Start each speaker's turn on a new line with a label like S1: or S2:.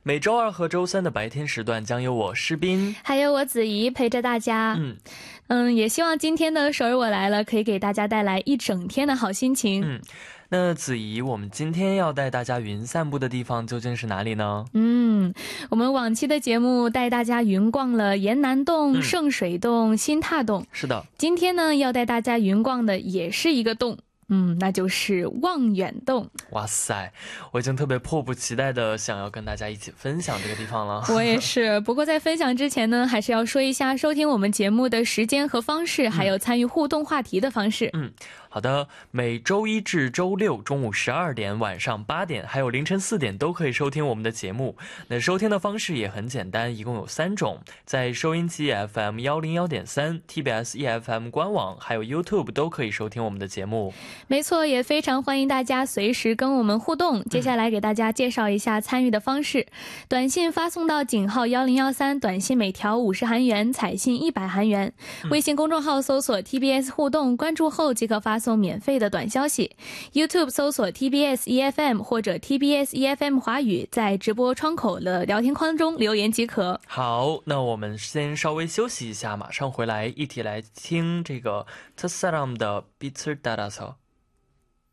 S1: 每周二和周三的白天时段将由我诗斌
S2: 还有我子怡陪着大家。也希望今天的首尔我来了可以给大家带来一整天的好心情。
S1: 那子怡，我们今天要带大家云散步的地方究竟是哪里呢？
S2: 我们往期的节目带大家云逛了延南洞、圣水洞、新踏洞。
S1: 是的，
S2: 今天呢要带大家云逛的也是一个洞，那就是望远洞。
S1: 哇塞，我已经特别迫不及待的想要跟大家一起分享这个地方了。
S2: 我也是，不过在分享之前呢，还是要说一下收听我们节目的时间和方式，还有参与互动话题的方式。
S1: 好的，每周一至周六中午12点、晚上8点，还有凌晨4点都可以收听我们的节目。那收听的方式也很简单，一共有3种，在收音机 FM 101.3、TBS EFM 官网，还有 YouTube 都可以收听我们的节目。
S2: 没错，也非常欢迎大家随时跟我们互动。接下来给大家介绍一下参与的方式。短信发送到井号1013，短信每条50韩元，彩信100韩元。微信公众号搜索 TBS 互动，关注后即可发送免费的短消息。YouTube 搜索 TBS EFM 或者 TBS EFM 华语，在直播窗口的聊天框中留言即可。
S1: 好，那我们先稍微休息一下，马上回来一起来听这个特萨람的彼此따라서。